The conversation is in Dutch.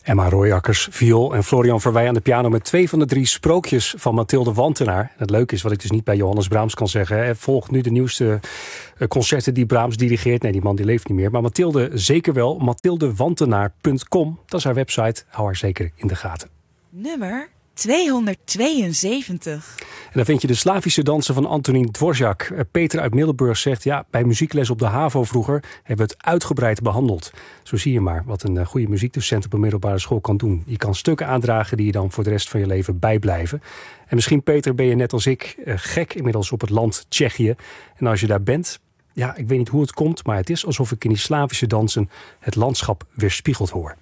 Emma Royakkers, viool en Florian Verwij aan de piano met 2 van de 3 sprookjes van Mathilde Wantenaar. En het leuke is, wat ik dus niet bij Johannes Brahms kan zeggen. Volg nu de nieuwste concerten die Brahms dirigeert. Nee, die man die leeft niet meer. Maar Mathilde zeker wel. MathildeWantenaar.com, dat is haar website. Hou haar zeker in de gaten. Nummer 272. En dan vind je de Slavische dansen van Antonín Dvořák. Peter uit Middelburg zegt, ja, bij muziekles op de HAVO vroeger hebben we het uitgebreid behandeld. Zo zie je maar wat een goede muziekdocent op een middelbare school kan doen. Je kan stukken aandragen die je dan voor de rest van je leven bijblijven. En misschien, Peter, ben je net als ik gek inmiddels op het land Tsjechië. En als je daar bent, ja, ik weet niet hoe het komt, maar het is alsof ik in die Slavische dansen het landschap weerspiegeld hoor.